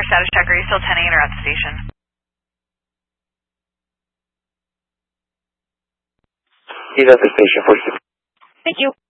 status check. Are you still 10-8 or at the station? He's at the station for 6. Thank you.